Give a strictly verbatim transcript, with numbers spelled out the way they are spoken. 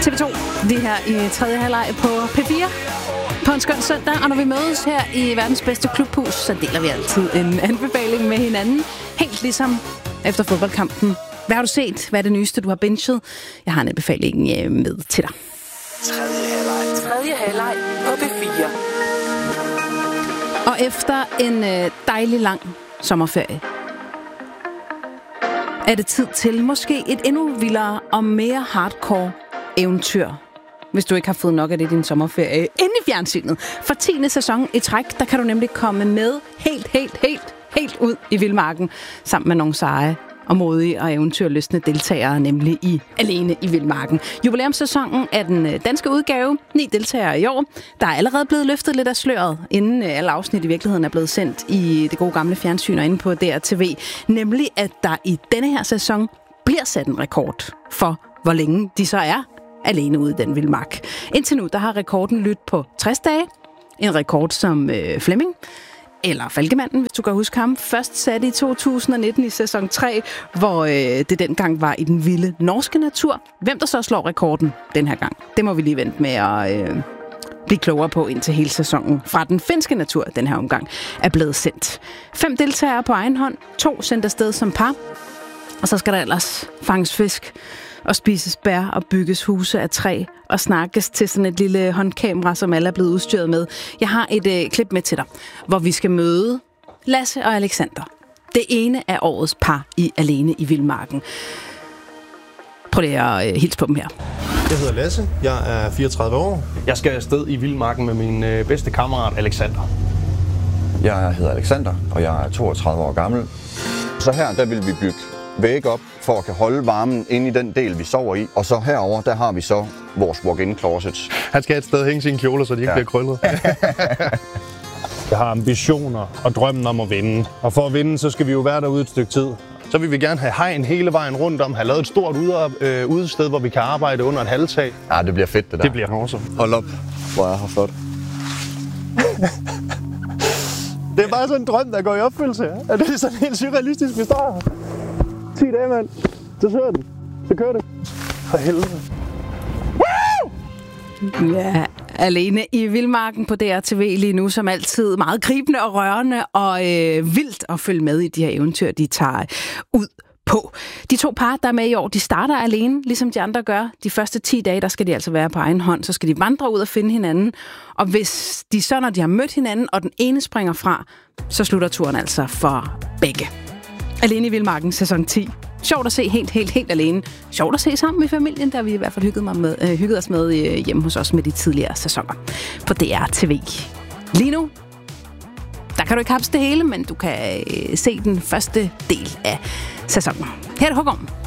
T V to, det her i tredje halvleg på P fire på en skøn søndag. Og når vi mødes her i verdens bedste klubhus, så deler vi altid en anbefaling med hinanden. Helt ligesom efter fodboldkampen. Hvad har du set? Hvad er det nyeste, du har binget? Jeg har en anbefaling med til dig. Tredje halvleg. Tredje halvleg på P fire. Og efter en dejlig lang sommerferie, er det tid til måske et endnu vildere og mere hardcore eventyr. Hvis du ikke har fået nok af det i din sommerferie inde i fjernsynet. For tiende sæson i træk, der kan du nemlig komme med helt, helt, helt, helt ud i vildmarken. Sammen med nogle seje og modige og eventyrlystne deltagere, nemlig i Alene i Vildmarken. Jubilæumssæsonen er den danske udgave. Ni deltagere i år. Der er allerede blevet løftet lidt af sløret, inden alle afsnit i virkeligheden er blevet sendt i det gode gamle fjernsyn og inde på D R T V. Nemlig, at der i denne her sæson bliver sat en rekord for, hvor længe de så er alene ude i den vildmark. Indtil nu, der har rekorden lyttet på tres dage. En rekord som øh, Flemming, eller Falkemanden, hvis du kan huske ham, først satte i to tusind nitten i sæson tre, hvor øh, det dengang var i den vilde norske natur. Hvem der så slår rekorden den her gang, det må vi lige vente med at øh, blive klogere på, indtil hele sæsonen fra den finske natur den her omgang er blevet sendt. Fem deltagere på egen hånd, to sendt afsted som par, og så skal der ellers fanges fisk og spises bær og bygges huse af træ og snakkes til sådan et lille håndkamera, som alle er blevet udstyret med. Jeg har et øh, klip med til dig, hvor vi skal møde Lasse og Alexander. Det ene af årets par i Alene i Vildmarken. Prøv lige at øh, hilse på dem her. Jeg hedder Lasse, jeg er fireogtredive år. Jeg skal afsted i Vildmarken med min øh, bedste kammerat Alexander. Jeg hedder Alexander, og jeg er toogtredive år gammel. Så her, der vil vi bygge vægge op, for at kan holde varmen inde i den del, vi sover i. Og så herover der har vi så vores walk-in closet. Han skal et sted hænge sine kjoler, så de ikke ja. bliver krøllet. Jeg har ambitioner og drømmen om at vinde. Og for at vinde, så skal vi jo være derude et stykke tid. Så vil vi gerne have hegn hele vejen rundt om, have lavet et stort ude, øh, udested, hvor vi kan arbejde under et halvtag. Ja, det bliver fedt, det der. Det bliver awesome. Hold op, hvor er her flot. Det er bare sådan en drøm, der går i opfyldelse. Ja? Det er sådan helt surrealistisk, vi står her. ti dage, mand. Så søger den. Så kører det. For helvede. Ja, Alene i Vildmarken på D R T V lige nu, som altid meget gribende og rørende og øh, vildt at følge med i de her eventyr, de tager ud på. De to par, der er med i år, de starter alene, ligesom de andre gør. De første ti dage, der skal de altså være på egen hånd, så skal de vandre ud og finde hinanden. Og hvis de så, når de har mødt hinanden, og den ene springer fra, så slutter turen altså for begge. Alene i Vildmarken, sæson ti. Sjovt at se helt, helt, helt alene. Sjovt at se sammen med familien, der vi i hvert fald hygget, mig med, øh, hygget os med øh, hjemme hos os med de tidligere sæsoner på D R T V. Lige nu, der kan du ikke hapse det hele, men du kan øh, se den første del af sæsonen. Her er det Håkon.